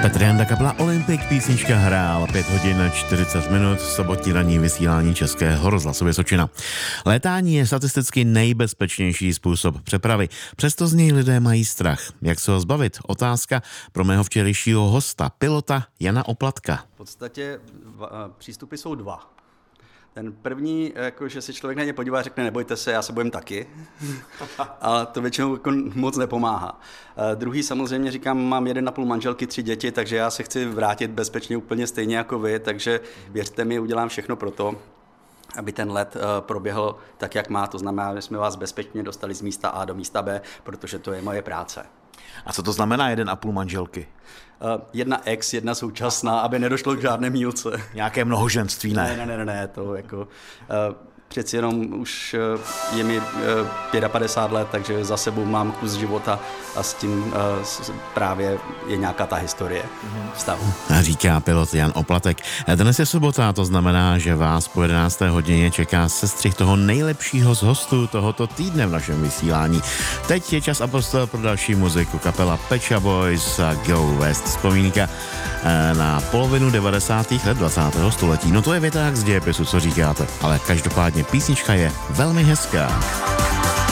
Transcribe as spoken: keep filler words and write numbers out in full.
Petr Janda, kapela Olympic, písnička hrál pět hodin čtyřicet minut, sobotní ranní vysílání Českého rozhlasu Vysočina. Létání je statisticky nejbezpečnější způsob přepravy, přesto z něj lidé mají strach. Jak se ho zbavit? Otázka pro mého včerejšího hosta, pilota Jana Oplatka. V podstatě přístupy jsou dva. Ten první, jako, že si člověk na ně podívá a řekne, nebojte se, já se bojím taky, ale to většinou jako moc nepomáhá. Uh, druhý samozřejmě říkám, mám jeden a půl manželky, tři děti, takže já se chci vrátit bezpečně úplně stejně jako vy, takže věřte mi, udělám všechno pro to, aby ten let uh, proběhl tak, jak má. To znamená, že jsme vás bezpečně dostali z místa A do místa B, protože to je moje práce. A co to znamená jeden a půl manželky? Uh, jedna ex, jedna současná, aby nedošlo k žádné mílce. Nějaké mnohoženství, ne? Ne, ne, ne, ne, to jako... Uh, přeci jenom už uh, je mi uh, padesát pět let, takže za sebou mám kus života a s tím uh, s, právě je nějaká ta historie vztahu. Říká pilot Jan Oplatek. Dnes je sobota, to znamená, že vás po jedenácté hodině čeká sestřih toho nejlepšího z hostů tohoto týdne v našem vysílání. Teď je čas a prostor pro další muziku. Kapela Pet Shop Boys a Go West. Vzpomínka na polovinu devadesátých let dvacátého století. No to je věták z dějepisu, co říkáte, ale každopádně písnička je velmi hezká.